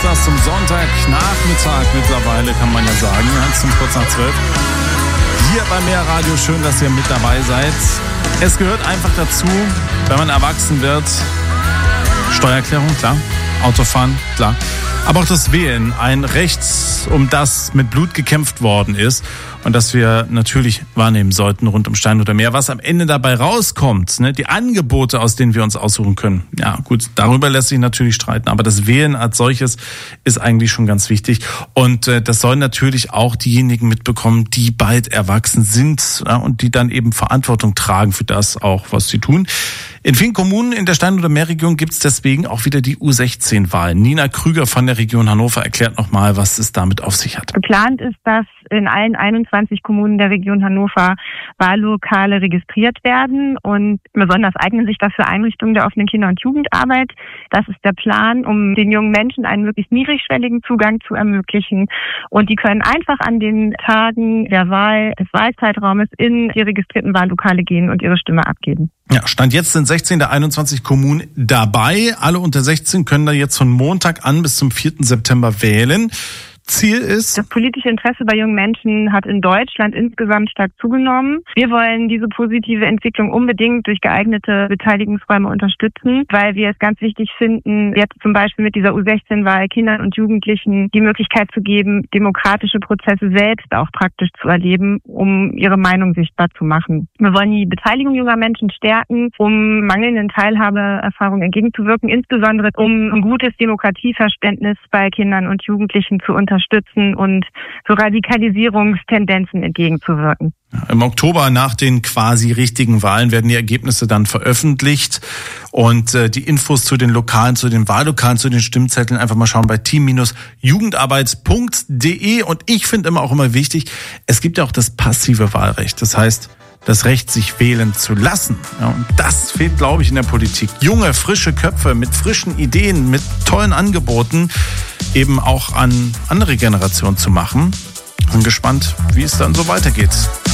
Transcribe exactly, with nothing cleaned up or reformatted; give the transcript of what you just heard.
Samstags zum Sonntagnachmittag mittlerweile, kann man ja sagen, zum kurz nach zwölf. Hier bei Mehr Radio, schön, dass ihr mit dabei seid. Es gehört einfach dazu, wenn man erwachsen wird, Steuererklärung, klar, Autofahren, klar. Aber auch das Wählen, ein Recht, um das mit Blut gekämpft worden ist und das wir natürlich wahrnehmen sollten rund um Stein oder Meer. Was am Ende dabei rauskommt, ne, die Angebote, aus denen wir uns aussuchen können. Ja gut, darüber lässt sich natürlich streiten, aber das Wählen als solches ist eigentlich schon ganz wichtig. Und äh, das sollen natürlich auch diejenigen mitbekommen, die bald erwachsen sind, ja, und die dann eben Verantwortung tragen für das auch, was sie tun. In vielen Kommunen in der Stein- oder Meerregion gibt es deswegen auch wieder die U sechzehn Wahlen. Nina Krüger von der Region Hannover erklärt nochmal, was es damit auf sich hat. Geplant ist, dass in allen einundzwanzig Kommunen der Region Hannover Wahllokale registriert werden und besonders eignen sich dafür Einrichtungen der offenen Kinder- und Jugendarbeit. Das ist der Plan, um den jungen Menschen einen möglichst niedrigschwelligen Zugang zu ermöglichen. Und die können einfach an den Tagen der Wahl, des Wahlzeitraumes in die registrierten Wahllokale gehen und ihre Stimme abgeben. Ja, Stand jetzt sind sechzehn der einundzwanzig Kommunen dabei. Alle unter sechzehn können da jetzt von Montag an bis zum vierten September wählen. Ziel ist... Das politische Interesse bei jungen Menschen hat in Deutschland insgesamt stark zugenommen. Wir wollen diese positive Entwicklung unbedingt durch geeignete Beteiligungsräume unterstützen, weil wir es ganz wichtig finden, jetzt zum Beispiel mit dieser U sechzehn Wahl Kindern und Jugendlichen die Möglichkeit zu geben, demokratische Prozesse selbst auch praktisch zu erleben, um ihre Meinung sichtbar zu machen. Wir wollen die Beteiligung junger Menschen stärken, um mangelnden Teilhabeerfahrungen entgegenzuwirken, insbesondere um ein gutes Demokratieverständnis bei Kindern und Jugendlichen zu unterstützen. unterstützen und so Radikalisierungstendenzen entgegenzuwirken. Im Oktober nach den quasi richtigen Wahlen werden die Ergebnisse dann veröffentlicht und äh, die Infos zu den Lokalen, zu den Wahllokalen, zu den Stimmzetteln einfach mal schauen bei team Bindestrich jugendarbeit punkt de. Und ich finde immer auch immer wichtig, es gibt ja auch das passive Wahlrecht. Das heißt, das Recht, sich wählen zu lassen. Ja, und das fehlt, glaube ich, in der Politik. Junge, frische Köpfe mit frischen Ideen, mit tollen Angeboten eben auch an andere Generationen zu machen. Bin gespannt, wie es dann so weitergeht.